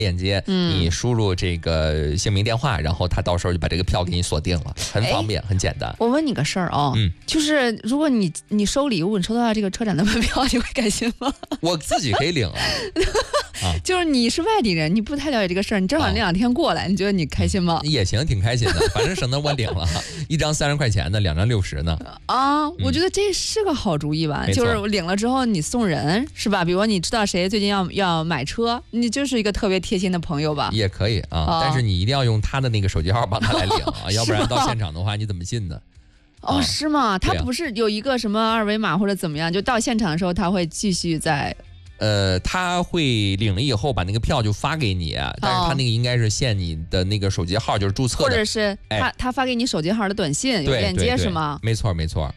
链接，你输入这个姓名电话，然后他到时候就把这个票给你锁定了，很方便，很简单。 我问你个事儿啊，就是如果你收礼物，你收到这个车展的门票，你会开心吗？ 我自己可以领啊。 就是你是外地人，你不太了解这个事儿，你正好那2天过来，你觉得你开心吗？ 也行，挺开心的，反正省得我领了，1张30块钱的，2张60呢。 我觉得这是个好主意吧，就是领了之后你送人是吧？比如你知道谁最近要买车，你就是一个特别贴心的朋友吧？ 也可以啊，但是你一定要用他的那个手机号帮他来领啊，要不然到现场的话你怎么信呢？ 是吗？他不是有一个什么二维码或者怎么样，就到现场的时候他会继续在。 他会领了以后把那个票就发给你，但是他那个应该是限你的那个手机号，就是注册的， 或者是他发给你手机号的短信有链接是吗？ 没错。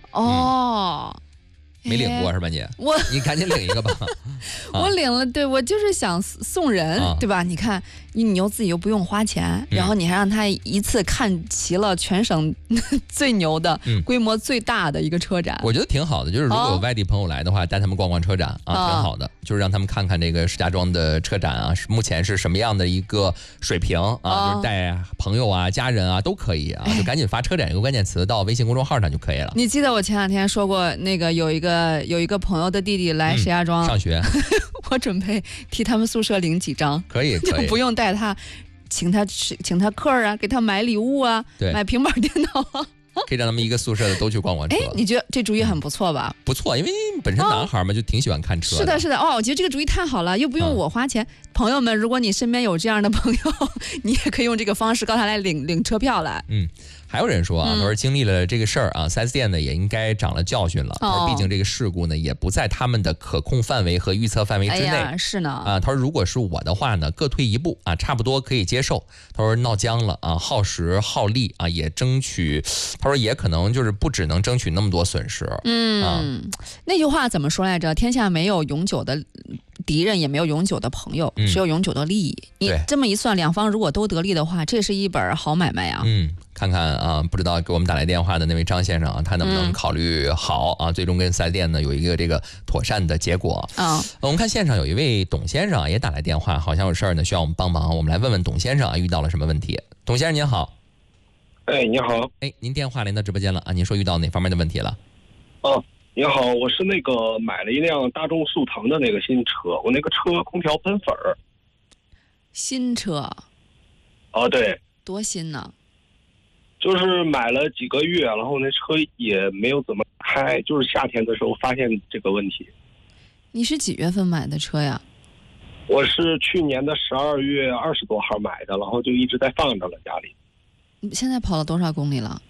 没领过是吧你？你赶紧领一个吧。 我领了，对，我就是想送人，对吧？你看你又自己又不用花钱，然后你还让他一次看齐了全省最牛的、规模最大的一个车展， 我觉得挺好的。就是如果有外地朋友来的话，带他们逛逛车展挺好的，就是让他们看看这个石家庄的车展啊，目前是什么样的一个水平啊，就是带朋友啊、家人啊都可以啊，就赶紧发车展一个关键词到微信公众号上就可以了。 你记得我前2天说过，那个有一个朋友的弟弟来石家庄上学， 我准备替他们宿舍领几张， 可以， 就不用带他，请他客啊，给他买礼物啊，买平板电脑啊。 可以让他们一个宿舍的都去逛逛车。 你觉得这主意很不错吧？ 不错，因为本身男孩嘛，就挺喜欢看车的。 是的，我觉得这个主意太好了，又不用我花钱。朋友们，如果你身边有这样的朋友，你也可以用这个方式告他来领车票来。 还有人说他说经历了这个事儿啊，4S店呢也应该长了教训了。他说毕竟这个事故呢也不在他们的可控范围和预测范围之内。 是呢。 他说如果是我的话呢，各退一步啊，差不多可以接受。他说闹僵了啊，耗时耗力啊，也争取。他说也可能就是不只能争取那么多损失。 那句话怎么说来着？天下没有永久的敌人，也没有永久的朋友，只有永久的利益。你这么一算，两方如果都得利的话，这是一本好买卖啊。 看看啊，不知道给我们打来电话的那位张先生啊，他能不能考虑好啊？最终跟4S店呢有一个这个妥善的结果。我们看现场有一位董先生也打来电话，好像有事儿呢，需要我们帮忙。我们来问问董先生遇到了什么问题？董先生您好。 你好。 您电话连到直播间了啊？您说遇到哪方面的问题了？ 你好，我是那个买了一辆大众速腾的那个新车，我那个车空调喷粉儿。 新车？ 对。 多新呢？ 就是买了几个月，然后那车也没有怎么开，就是夏天的时候发现这个问题。 你是几月份买的车呀？ 我是去年的12月20多号买的，然后就一直在放着了家里。 你现在跑了多少公里了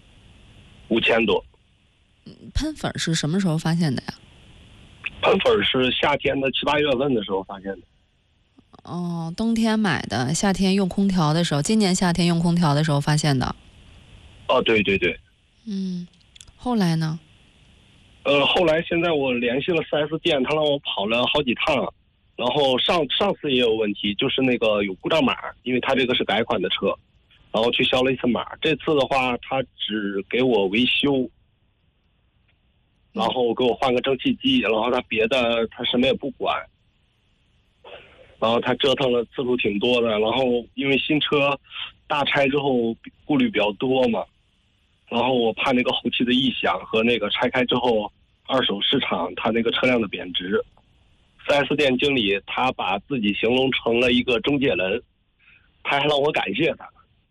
？5000多。 喷粉是什么时候发现的呀？ 喷粉是夏天的7、8月份的时候发现的。 冬天买的，夏天用空调的时候，今年夏天用空调的时候发现的。 对。 后来呢？ 后来现在我联系了4S店，他让我跑了好几趟，然后上次也有问题，就是那个有故障码，因为他这个是改款的车，然后去销了一次码。这次的话，他只给我维修，然后给我换个蒸汽机，然后他别的他什么也不管。然后他折腾了次数挺多的，然后因为新车大拆之后顾虑比较多嘛，然后我怕那个后期的异响和那个拆开之后二手市场它那个车辆的贬值。4S店经理他把自己形容成了一个中介人，他还让我感谢他。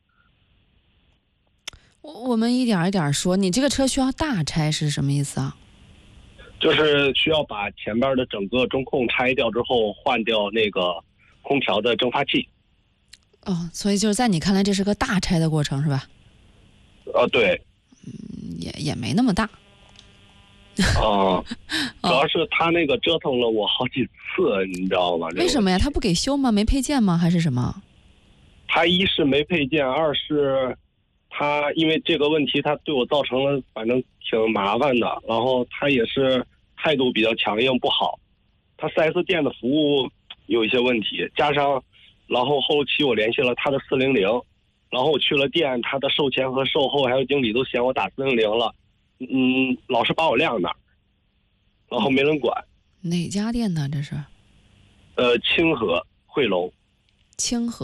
我们一点一点说，你这个车需要大拆是什么意思啊？ 就是需要把前边的整个中控拆掉之后，换掉那个空调的蒸发器。 所以就是在你看来这是个大拆的过程是吧？ 对。 也没那么大。 主要是他那个折腾了我好几次，你知道吗？ 为什么呀？他不给修吗？没配件吗？还是什么？ 他一是没配件，二是他因为这个问题，他对我造成了反正挺麻烦的，然后他也是态度比较强硬不好。他4S店的服务有一些问题，加上然后后期我联系了他的400，然后我去了店，他的售前和售后还有经理都嫌我打400了，老是把我晾那儿，然后没人管。 哪家店呢？这是？ 清河汇龙。 清河。